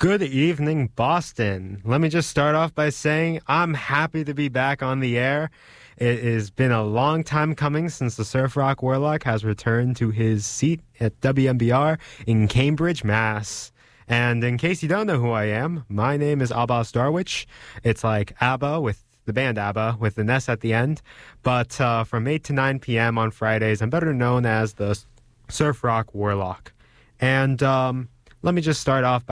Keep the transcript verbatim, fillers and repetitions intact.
Good evening, Boston. Let me just start off by saying I'm happy to be back on the air. It has been a long time coming since the Surf Rock Warlock has returned to his seat at W M B R in Cambridge, Mass. And in case you don't know who I am, my name is Abbas Darwich. It's like ABBA with the band ABBA with the S at the end. But uh, from eight to nine p.m. on Fridays, I'm better known as the Surf Rock Warlock. And um, let me just start off